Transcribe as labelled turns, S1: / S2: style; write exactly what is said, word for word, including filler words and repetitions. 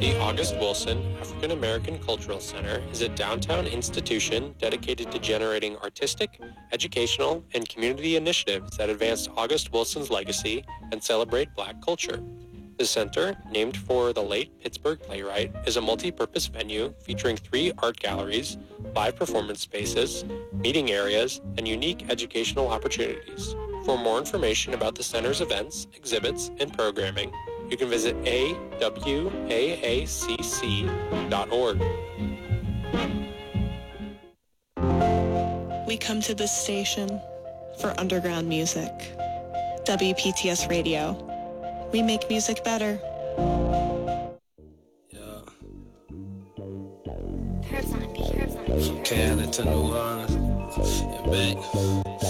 S1: The August Wilson African American Cultural Center is a downtown institution dedicated to generating artistic, educational, and community initiatives that advance August Wilson's legacy and celebrate Black culture. The center, named for the late Pittsburgh playwright, is a multi-purpose venue featuring three art galleries, five performance spaces, meeting areas, and unique educational opportunities. For more information about the center's events, exhibits, and programming, you can visit a w a a c c dot org.
S2: We come to this station for underground music. W P T S Radio. We make music better.
S3: Yeah. From Canada to New Orleans and back.